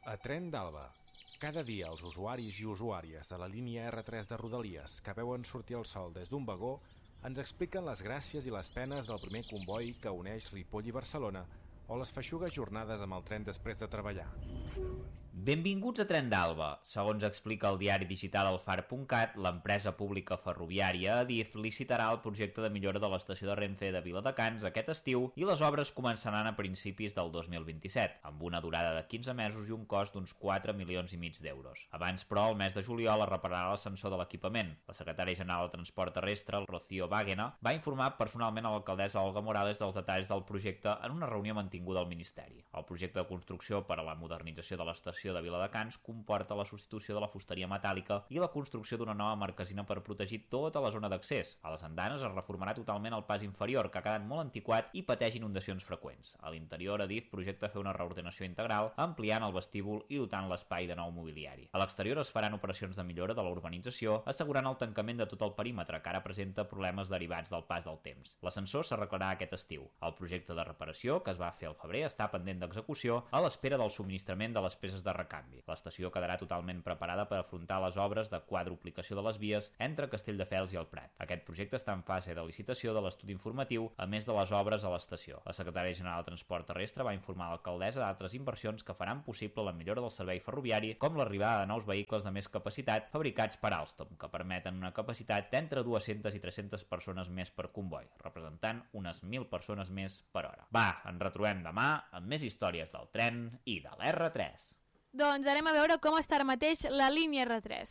A Tren d'Alba. Cada dia els usuaris i usuàries de la línia R3 de Rodalies que veuen sortir el sol des d'un vagó ens expliquen les gràcies i les penes del primer comboi que uneix Ripoll i Barcelona o les feixugues jornades amb el tren després de treballar. Benvinguts a Tren d'Alba. Segons explica el diari digital elfar.cat, l'empresa pública ferroviària Adif licitarà el projecte de millora de l'estació de Renfe de Viladecans aquest estiu i les obres començaran a principis del 2027, amb una durada de 15 mesos i un cost d'uns 4,5 milions d'euros. Abans, però, el mes de juliol es repararà l'ascensor de l'equipament. La secretària general de Transport Terrestre, Rocío Wagner, va informar personalment a l'alcaldessa Olga Morales dels detalls del projecte en una reunió mantinguda al Ministeri. El projecte de construcció per a la modernització de l'estació de Viladecans comporta la substitució de la fusteria metàl·lica i la construcció d'una nova marquesina per protegir tota la zona d'accés. A les andanes es reformarà totalment el pas inferior, que ha quedat molt antiquat i pateix inundacions freqüents. A l'interior, Adif projecta fer una reordenació integral, ampliant el vestíbul i dotant l'espai de nou mobiliari. A l'exterior es faran operacions de millora de la urbanització, assegurant el tancament de tot el perímetre, que ara presenta problemes derivats del pas del temps. L'ascensor s'arreglarà aquest estiu. El projecte de reparació, que es va fer al febrer, està pendent d'execució a l'espera del subministrament de les peces de recanvi. L'estació quedarà totalment preparada per afrontar les obres de quadruplicació de les vies entre Castelldefels i el Prat. Aquest projecte està en fase de licitació de l'estudi informatiu, a més de les obres a l'estació. La secretària general de Transport Terrestre va informar a l'alcaldessa d'altres inversions que faran possible la millora del servei ferroviari, com l'arribada de nous vehicles de més capacitat fabricats per Alstom, que permeten una capacitat d'entre 200 i 300 persones més per comboi, representant unes 1.000 persones més per hora. Va, ens retrobem demà amb més històries del tren i de l'R3. Doncs anem a veure com està ara mateix la línia R3.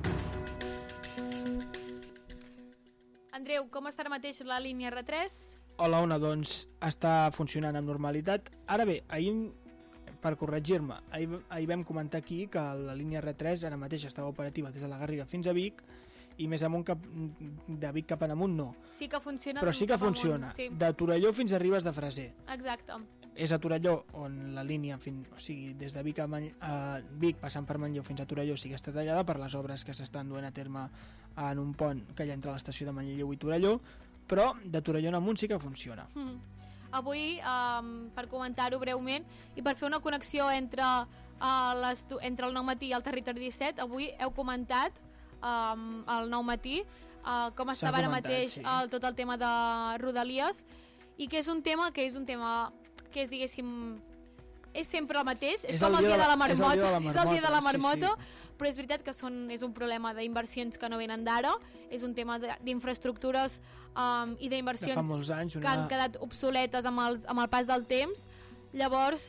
Andreu, com està ara mateix la línia R3? Hola, Ona, doncs està funcionant amb normalitat. Ara bé, ahir, per corregir-me, ahir vam comentar aquí que la línia R3 ara mateix estava operativa des de la Garriga fins a Vic i més amunt de Vic cap en amunt no. Sí que funciona. Però sí que funciona. Sí. De Torelló fins a Ribes de Freser. Exacte. És a Torelló on la línia, o sigui, des de Vic a Vic passant per Manlleu fins a Torelló sí que està tallada per les obres que s'estan duent a terme en un pont que hi ha entre l'estació de Manlleu i Torelló, però de Torelló en amunt sí que funciona. Avui, per comentar-ho breument i per fer una connexió entre el 9matí i el Territori 17, avui heu comentat al 9matí com estava ara mateix tot el tema de Rodalies i que és un tema que és, diguéssim, és sempre el mateix, és com el dia de la marmota, és el dia de la marmota, sí. Però és veritat que és un problema d'inversions que no venen d'ara, és un tema d'infraestructures i d'inversions que han quedat obsoletes amb el pas del temps. Llavors,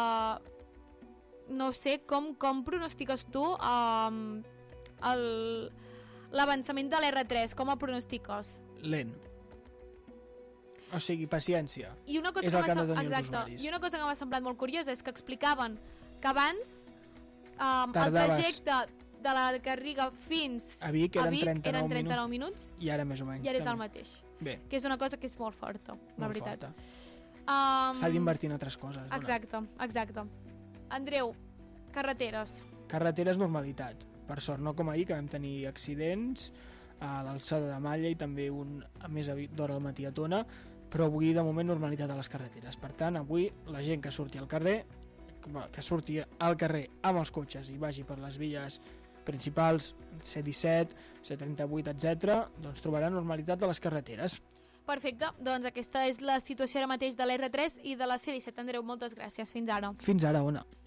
no sé, com pronostiques tu l'avançament de l'R3, com el pronostiques? Lent. O sigui, paciència. I una cosa I una cosa que m'ha semblat molt curiosa és que explicaven que abans el trajecte de la Garriga fins a Vic eren 39 minuts i ara més o menys. I ara és el mateix. Bé. Que és una cosa que és molt forta, la veritat. S'ha d'invertir en altres coses. Exacte. Andreu, carreteres. Carreteres, normalitat. Per sort, no com ahir, que vam tenir accidents a l'alçada de Malla i també un a més d'hora al matí a Tona, però avui de moment normalitat a les carreteres. Per tant, avui la gent que surti al carrer amb els cotxes i vagi per les vies principals, C-17, C-38, etc., doncs trobarà normalitat a les carreteres. Perfecte, doncs aquesta és la situació ara mateix de l'R3 i de la C-17. Andreu, moltes gràcies. Fins ara. Fins ara, Ona.